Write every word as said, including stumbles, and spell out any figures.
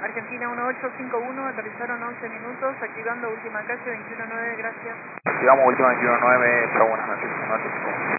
Argentina uno ocho cinco uno, aterrizaron once minutos, activando última calle veintiuno nueve, gracias. Activamos última veintiuno nueve, chao, buenas noches. Buenas noches.